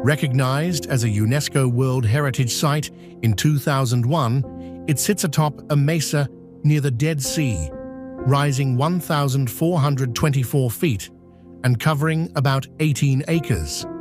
Recognized as a UNESCO World Heritage Site in 2001, it sits atop a mesa near the Dead Sea, rising 1,424 feet and covering about 18 acres.